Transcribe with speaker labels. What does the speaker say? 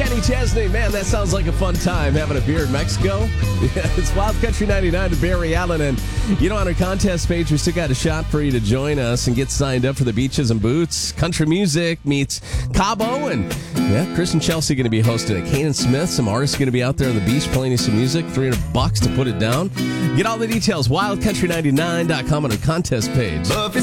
Speaker 1: Kenny Chesney. Man, that sounds like a fun time having a beer in Mexico. Yeah, it's Wild Country 99 to Barry Allen. And, on our contest page, we still got a shot for you to join us and get signed up for the Beaches and Boots. Country music meets Cabo. And, Chris and Chelsea going to be hosting it. Kanan Smith, some artists going to be out there on the beach playing you some music. $300 to put it down. Get all the details, wildcountry99.com on our contest page.